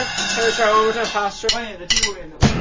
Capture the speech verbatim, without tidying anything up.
手手着他手。 专业的技术人员。